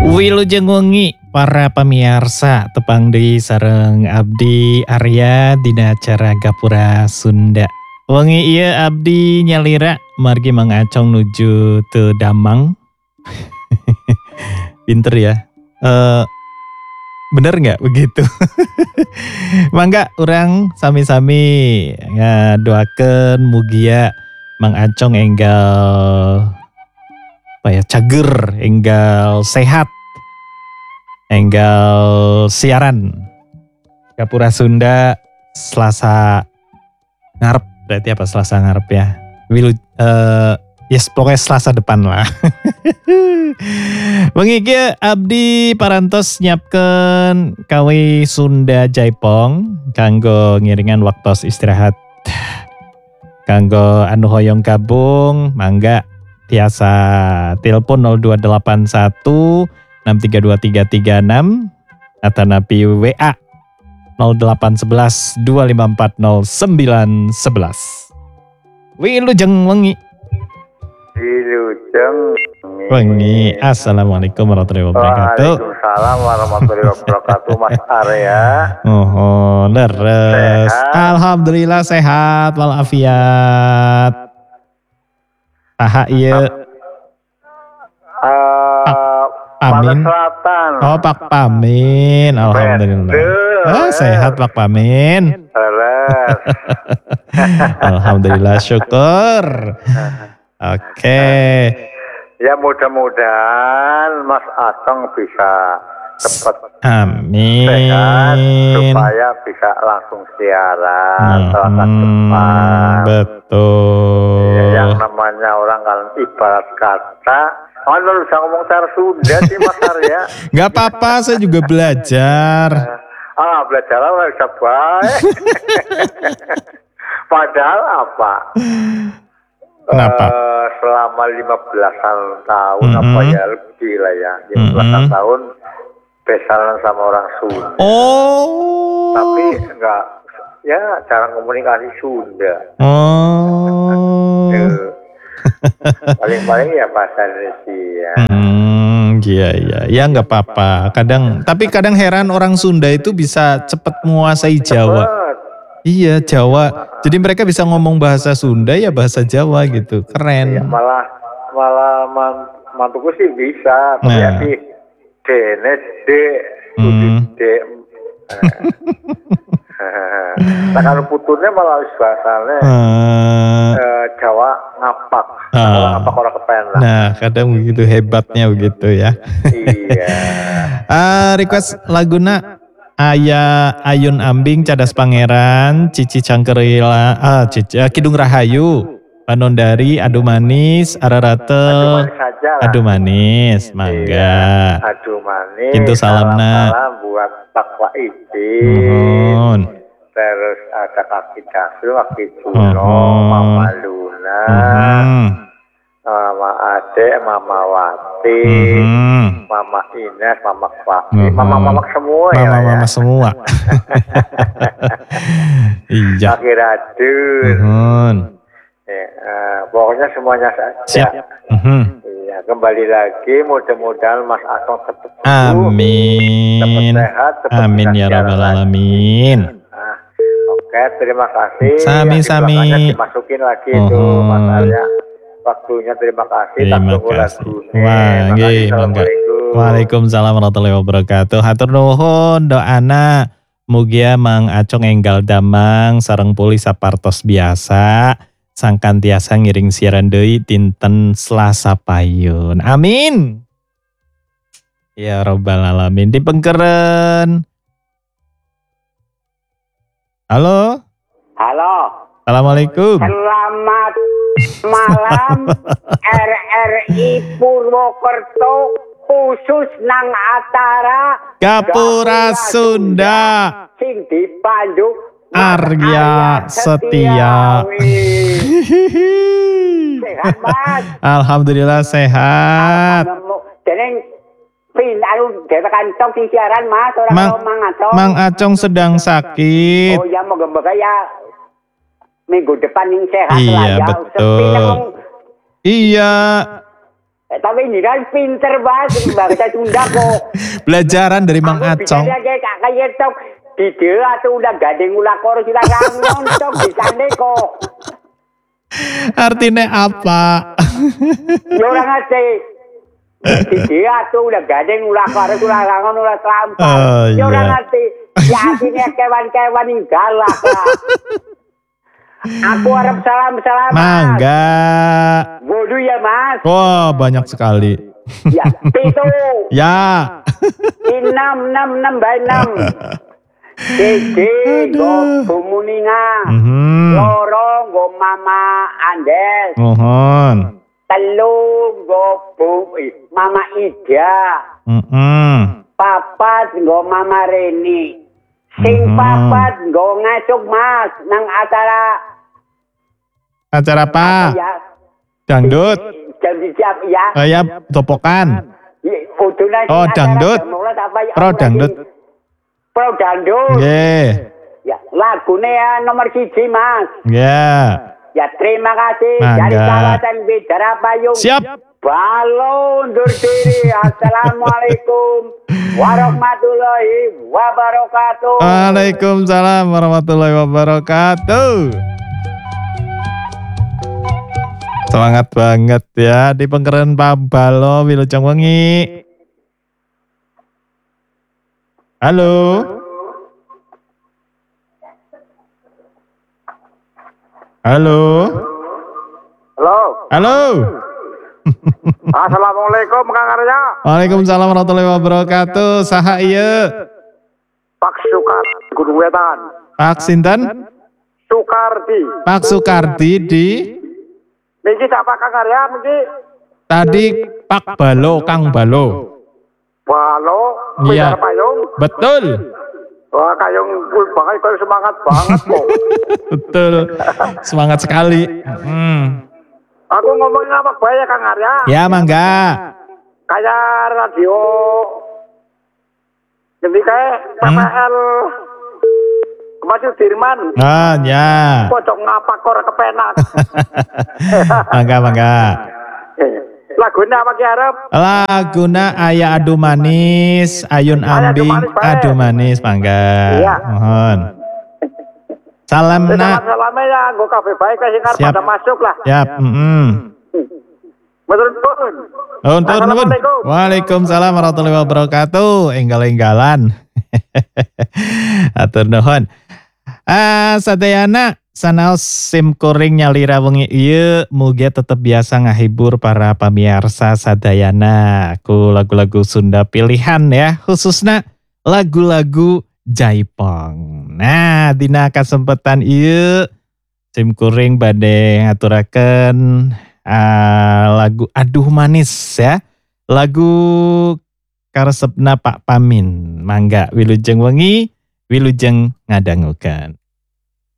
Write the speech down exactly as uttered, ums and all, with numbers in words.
Wilujeng wengi para pamirsa tepang deui sareng abdi Arya dina acara Gapura Sunda. Wengi ieu abdi nyalira margi Mang Acong nuju teu Damang. Pinter ya. Uh, bener nggak begitu? Mangga urang sami-sami ngadoakeun mugia Mang Acong enggal apa ya, cager, enggal sehat, enggal siaran Gapura Sunda Selasa ngarep, berarti apa Selasa ngarep ya? Wilu, uh, yes pokoknya Selasa depan lah. Wengi kieu abdi parantos nyiapkeun kawe Sunda Jaipong kanggo ngiringan waktos istirahat. Kanggo anu hoyong gabung mangga tiasa telepon nol dua delapan satu enam tiga dua tiga tiga enam atau napi W A nol delapan satu satu dua lima empat nol sembilan satu satu. Wilujeng wengi. Wilujeng wengi. Assalamualaikum warahmatullahi wabarakatuh. Waalaikumsalam warahmatullahi wabarakatuh, Mas Arya. Oh, leres. Alhamdulillah sehat walafiat. Saha ieu? Uh, Amin. Selatan. Oh, Pak Pamin. Alhamdulillah. Oh, sehat Pak Pamin. Alhamdulillah, syukur. Oke. Okay. Ya mudah-mudahan Mas Acong bisa cepat Amin. sehat supaya bisa langsung siaran hmm, Selasa depan. Betul. Ya, yang namanya orang kan ibarat kata, oh lu bisa ngomong cara Sunda sih Mas Arya. Gak apa-apa, saya juga belajar. Ah, belajar lah bisa baik. Padahal apa? Kenapa? Uh, selama lima belasan tahun mm-hmm. apa ya lebih lah ya, lima mm-hmm. belasan tahun besaran sama orang Sunda. Oh. Tapi enggak, ya cara komunikasi Sunda. Oh. Paling-paling ya bahasa Indonesia. Hmm, iya iya, ya nggak apa-apa. Kadang, tapi kadang heran orang Sunda itu bisa cepat menguasai Jawa. Cepet. Iya Jawa. Jadi mereka bisa ngomong bahasa Sunda ya bahasa Jawa gitu. Keren. Ya, malah malah mantuku sih bisa. Tapi nah. ya sih dene de hmm. de. Nah kalau puturnya malah bahasanya hmm. uh, Jawa ngapak. Ah. Orang ngapak orang kepen lah. Nah kadang begitu hebatnya begitu ya. Iya. uh, request laguna Aya Ayun Ambing Cadas Pangeran Cici Cangkerila ah, Cici, uh, Kidung Rahayu Panondari Adu Manis Ararate Adu Manis Mangga Adu Manis Kintu salamna salam buat Pak Wahidin Mohon. Terus ada Kaki Dasu Kaki Juno Mama Luna Mohon. Mama Ade, Mama Wati, mm-hmm. Mama Ines, Mama Fahmi, mm-hmm. Mama-mama semua ya. Mama-mama ya? Semua. Iya. Kaki Radul. Mm-hmm. Ya, uh, pokoknya semuanya saja. Siap. Mm-hmm. Iya, kembali lagi mudah-mudahan Mas Acong cepat sembuh. Amin. Cepat sehat, cepat Amin ya rabbal alamin. Nah, oke, terima kasih. Sami-sami. Dimasukin lagi mm-hmm. itu Mas Arya. Waktunya terima kasih. Terima kasih. Wah, nggih, mangga. Waalaikumsalam warahmatullahi wabarakatuh. Hatur nuhun doana mugia Mang Acong enggal damang sareng pulih sapartos biasa sangkan tiasa ngiring siaran deui dinten Selasa payun. Amin. Ya rabbal alamin. Dipengkeren. Halo? Halo. Assalamualaikum. Selamat malam R R I Purwokerto khusus nang acara Gapura Sunda sing dipandu Arya Setia. Sehat Mas. Alhamdulillah sehat. Jeneng pin anu dewekan tok di siaran Mas ora Mang, Mang Acong. Mang Acong sedang sakit. Oh ya moga-moga ya minggu depan yang sehat iya, lah ya. Betul. Iya. Eh, tapi ini kan pinter banget bahasa Sunda kok. Belajaran dari Mang Acong. Bisa kayak kayak tok di dia atau udah gading ulah kor sila kangen tok bisa kok. Artinya apa? Ya orang ngerti. Di dia tuh udah gading ulah kor ulah kangen ulah terampar. Oh, ya orang iya. ngerti. Ya akhirnya kewan-kewan yang galak lah. Aku harap salam-salam. Mangga. Bodoh ya mas. Wah, banyak sekali. Ya, itu. Ya. Enam, enam, enam, by enam. Gede, go bumuninga. Mhm. Loro, go mama Andes. Mohon. Telu, go bu, eh, mama Ida. Mhm. Papat, go mama Reni. Sing Mhm. papat, go ngasuk mas. Nang acara. Acara apa? Ya. Dangdut. Jam siap ya. Kayak topokan. Udunan Oh, acara dangdut. Jamulat apa ya? Pro dangdut. Pro dangdut. Nggih. Ya, lagune ya nomor siji mas. Ya. Ya terima kasih Mangga. dari kawasan Bidara Payung. Siap. Balo undur diri. Assalamualaikum warahmatullahi wabarakatuh. Waalaikumsalam warahmatullahi wabarakatuh. Semangat banget ya di Pengkeren Pabalo Wilujeng Wengi. Halo. Halo. Halo. Halo. Assalamualaikum Kang Arya. Waalaikumsalam warahmatullahi wabarakatuh. Saha ieu? Pak Sukar Gunung Wetan. Pak sinten? Sukardi. Pak Sukardi di Niki siapa Kang Arya? Niki tadi Pak Balo, Kang Balo. Balo. Iya. Bidara Payung. Betul. Wah, kayong full banget, kayong semangat banget kok. Betul. Semangat sekali. Hmm. Aku ngomongin apa bae Kang Arya? Ya, mangga. Kayak radio. Jadi kayak P P L Mas Sudirman. Ah, ya. Pojok ngapak kor kepenak. Mangga, mangga. Lagunya apa ki Arab? Laguna Aya Adu Manis, Ayun Aya Adu Ambing, Manis, bae. Adu Manis, mangga. Iya. Mohon. Salam nak. Salam-salamnya ya, gue kafe baik kasih ngar Siap. pada masuk lah. Siap. Mm-mm. Betul betul. Nuhun, nuhun, nuhun. Waalaikumsalam warahmatullahi wabarakatuh. Enggal-enggalan. Atur nuhun. Ah, sadayana sanaos sim kuring nyalira wengi ieu mugia tetep biasa ngahibur para pamirsa sadayana ku lagu-lagu Sunda pilihan ya, khususnya lagu-lagu Jaipong. Nah, dina kesempatan ieu sim kuring bade ngaturaken uh, lagu Aduh Manis ya. Lagu karesepna Pak Pamin. Mangga wilujeng wengi, wilujeng ngadangukeun.